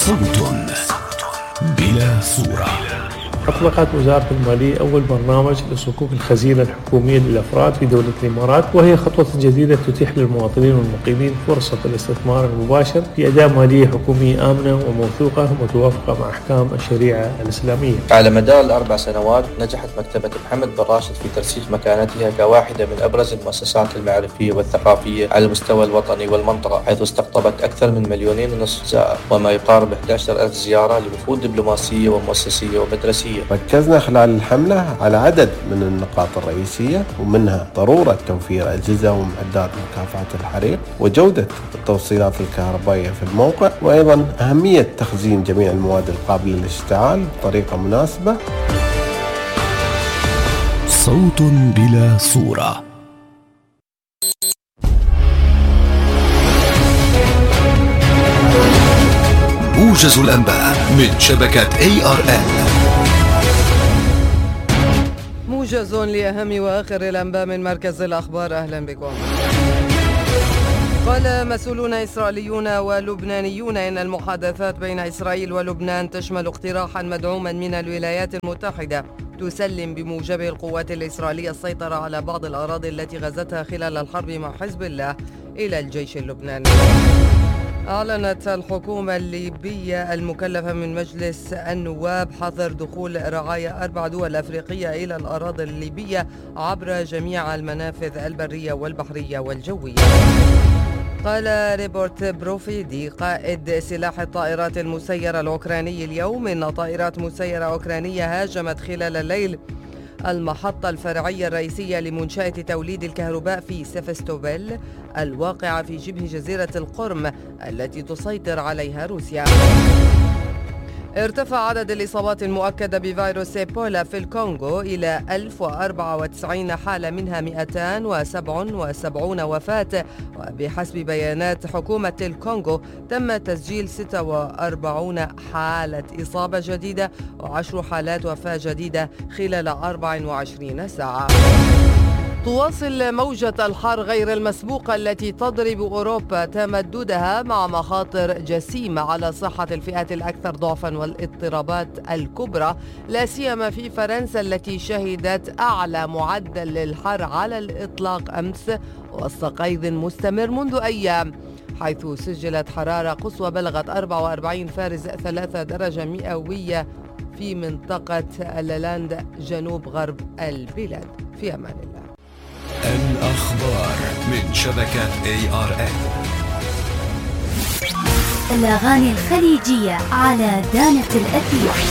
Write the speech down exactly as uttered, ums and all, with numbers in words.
صوت بلا صورة. أطلقت وزارة المالية أول برنامج لصكوك الخزينة الحكومية للأفراد في دولة الإمارات، وهي خطوة جديدة تتيح للمواطنين والمقيمين فرصة الاستثمار المباشر في أداة مالية حكومية آمنة وموثوقة ومتوافقة مع أحكام الشريعة الإسلامية. على مدار الأربع سنوات نجحت مكتبة محمد بن راشد في ترسيخ مكانتها كواحدة من أبرز المؤسسات المعرفية والثقافية على المستوى الوطني والمنطقة، حيث استقطبت أكثر من مليونين ونصف زائر وما يقارب أحد عشر ألف زيارة لوفود دبلوماسية ومؤسسية ومدرسية. ركزنا خلال الحملة على عدد من النقاط الرئيسية، ومنها ضرورة توفير أجهزة ومعدات مكافحة الحريق وجودة التوصيلات الكهربائية في الموقع، وأيضا أهمية تخزين جميع المواد القابلة للاشتعال بطريقة مناسبة. صوت بلا صورة. موجز الأنباء من شبكة إيه آر إل. موجز لأهم وآخر الأنباء من مركز الأخبار، أهلا بكم. قال مسؤولون إسرائيليون ولبنانيون إن المحادثات بين إسرائيل ولبنان تشمل اقتراحا مدعوما من الولايات المتحدة تسلم بموجبه القوات الإسرائيلية السيطرة على بعض الأراضي التي غزتها خلال الحرب مع حزب الله إلى الجيش اللبناني. أعلنت الحكومة الليبية المكلفة من مجلس النواب حظر دخول رعايا أربع دول أفريقية إلى الأراضي الليبية عبر جميع المنافذ البرية والبحرية والجوية. قال ريبورت بروفيدي قائد سلاح الطائرات المسيرة الأوكراني اليوم إن طائرات مسيرة أوكرانية هاجمت خلال الليل المحطة الفرعية الرئيسية لمنشأة توليد الكهرباء في سيفستوبل الواقعة في شبه جزيرة القرم التي تسيطر عليها روسيا. ارتفع عدد الإصابات المؤكدة بفيروس إيبولا في الكونغو إلى ألف وأربعة وتسعين حالة، منها مئتين وسبعة وسبعين وفاة، وبحسب بيانات حكومة الكونغو تم تسجيل ستة وأربعين حالة إصابة جديدة وعشر حالات وفاة جديدة خلال أربع وعشرين ساعة. تواصل موجة الحر غير المسبوقة التي تضرب أوروبا تمددها مع مخاطر جسيمة على صحة الفئات الأكثر ضعفا والاضطرابات الكبرى، لا سيما في فرنسا التي شهدت أعلى معدل للحر على الإطلاق أمس وسط قيد مستمر منذ أيام، حيث سجلت حرارة قصوى بلغت أربعة وأربعين فارز ثلاثة درجة مئوية في منطقة لالاند جنوب غرب البلاد. في أمان الله. الأخبار من شبكة إيه آر إل. الأغاني الخليجية على دانة الأثير.